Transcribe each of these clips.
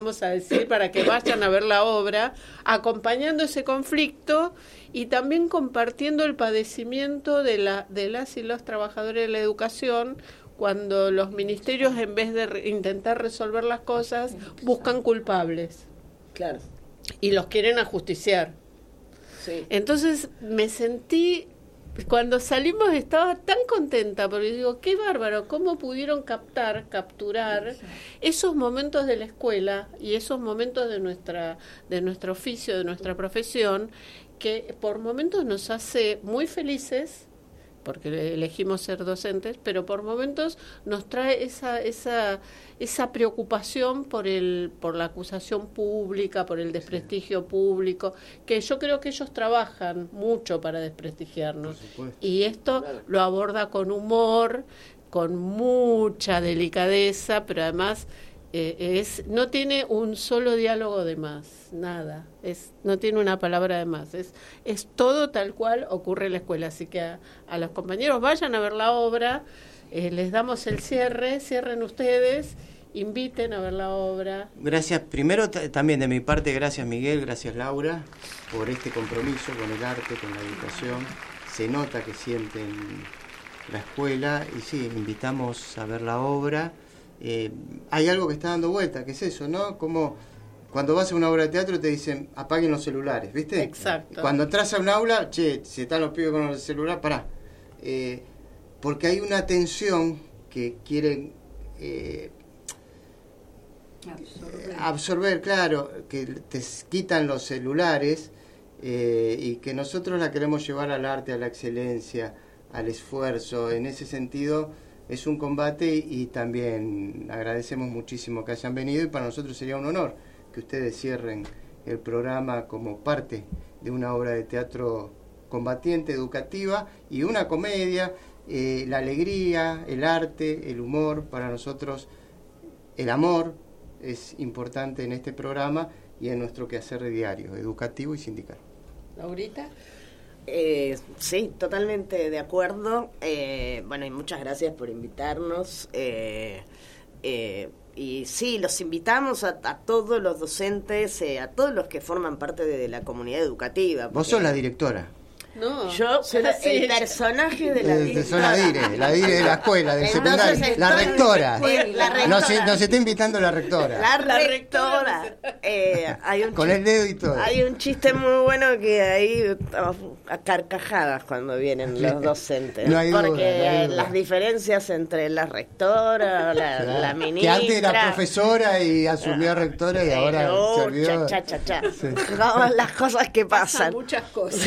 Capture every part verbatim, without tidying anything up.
vamos a decir, para que vayan a ver la obra, acompañando ese conflicto y también compartiendo el padecimiento de, la, de las y los trabajadores de la educación, cuando los ministerios, en vez de re- intentar resolver las cosas, buscan culpables. Claro. Y los quieren ajusticiar. Sí. Entonces me sentí, cuando salimos estaba tan contenta, porque digo, qué bárbaro, cómo pudieron captar, capturar esos momentos de la escuela y esos momentos de nuestra, de nuestro oficio, de nuestra profesión, que por momentos nos hace muy felices, porque elegimos ser docentes, pero por momentos nos trae esa esa esa preocupación por el por la acusación pública, por el desprestigio público, que yo creo que ellos trabajan mucho para desprestigiarnos. Y esto lo aborda con humor, con mucha delicadeza, pero además eh, es no tiene un solo diálogo de más, nada, es no tiene una palabra de más, es es todo tal cual ocurre en la escuela. Así que a, a los compañeros vayan a ver la obra, eh, les damos el cierre, cierren ustedes, inviten a ver la obra. Gracias, primero t- también de mi parte, gracias Miguel, gracias Laura, por este compromiso con el arte, con la educación. Se nota que sienten la escuela y sí, invitamos a ver la obra. Eh, hay algo que está dando vuelta, que es eso, ¿no? Como cuando vas a una obra de teatro te dicen apaguen los celulares, ¿viste? Exacto. Cuando entras a un aula, che, si están los pibes con el celular, pará. Eh, porque hay una tensión que quieren eh, absorber. absorber, claro, que te quitan los celulares eh, y que nosotros la queremos llevar al arte, a la excelencia, al esfuerzo. En ese sentido es un combate y también agradecemos muchísimo que hayan venido y para nosotros sería un honor que ustedes cierren el programa como parte de una obra de teatro combatiente, educativa y una comedia. Eh, la alegría, el arte, el humor, para nosotros el amor es importante en este programa y en nuestro quehacer diario, educativo y sindical. ¿Laurita? Eh, sí, totalmente de acuerdo. Eh, bueno, y muchas gracias por invitarnos. Eh, eh, y sí, los invitamos a, a todos los docentes, eh, a todos los que forman parte de la comunidad educativa. Vos sos la directora. No, yo soy sí, el personaje de la Eh, directora. Son la dire, la dire de la escuela, del Entonces, secundario. La estoy- rectora. eh, la rectora. Nos, nos está invitando la rectora. La La rectora. rectora. Eh, hay un Con chiste- el dedo y todo. Hay un chiste muy bueno que ahí estamos a carcajadas cuando vienen los docentes. No hay duda, porque no hay duda. las diferencias entre la rectora, la, Claro. la ministra. Que antes era profesora y asumió rectora y ahora Oh, se olvidó. cha, cha, cha, cha. Sí. No, las cosas que pasan pasan. muchas cosas.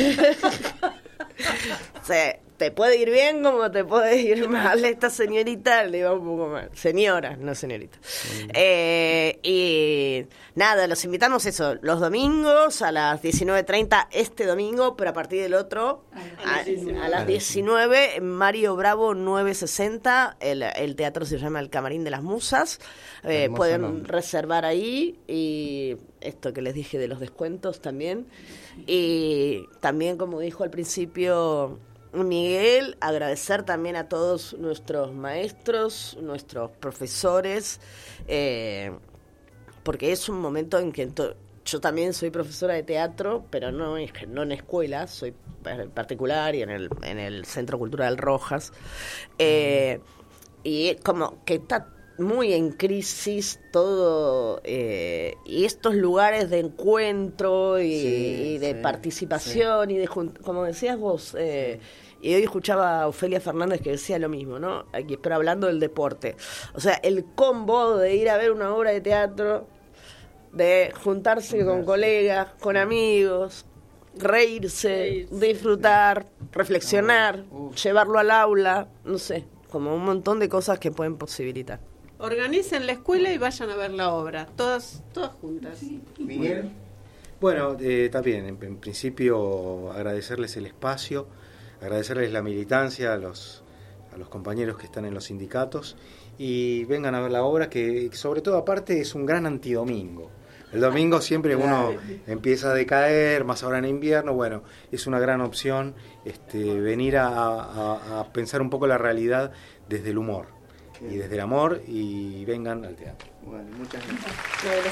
Se, te puede ir bien como te puede ir mal. Esta señorita le va un poco mal. Señora, no señorita. Eh, y nada, los invitamos eso, los domingos a las diecinueve treinta, este domingo, pero a partir del otro, a, a las diecinueve, Mario Bravo nueve sesenta, el, el teatro se llama El Camarín de las Musas. Eh, Hermoso pueden nombre. reservar ahí y esto que les dije de los descuentos también. Y también, como dijo al principio Miguel, agradecer también a todos nuestros maestros, nuestros profesores, eh, porque es un momento en que to- yo también soy profesora de teatro, pero no en, no en escuela, soy en particular y en el, en el Centro Cultural Rojas, eh, y es como que está muy en crisis todo, eh, y estos lugares de encuentro y, Sí, y de sí, participación y de jun- como decías vos, eh, y hoy escuchaba a Ofelia Fernández que decía lo mismo, ¿no? Aquí, pero hablando del deporte, o sea, el combo de ir a ver una obra de teatro, de juntarse con colegas, con amigos, reírse, Reírse. disfrutar, reflexionar, Uf. llevarlo al aula, no sé, como un montón de cosas que pueden posibilitar. Organicen la escuela y vayan a ver la obra, todas todas juntas. Miguel. Bueno, eh, también, en, en principio, agradecerles el espacio, agradecerles la militancia a los, a los compañeros que están en los sindicatos y vengan a ver la obra, que sobre todo aparte es un gran antidomingo. El domingo siempre uno empieza a decaer, más ahora en invierno, bueno, es una gran opción este, venir a, a, a pensar un poco la realidad desde el humor y desde el amor y vengan al teatro. Bueno, muchas gracias. Gracias.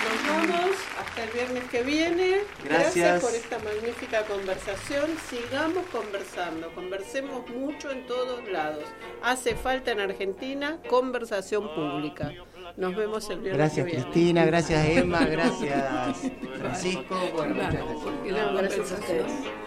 Nos vamos hasta el viernes que viene. Gracias. Gracias por esta magnífica conversación. Sigamos conversando. Conversemos mucho en todos lados. Hace falta en Argentina conversación pública. Nos vemos el viernes Gracias que viene. Cristina, gracias Emma, gracias Francisco. Bueno, muchas gracias. No, Gracias a ustedes.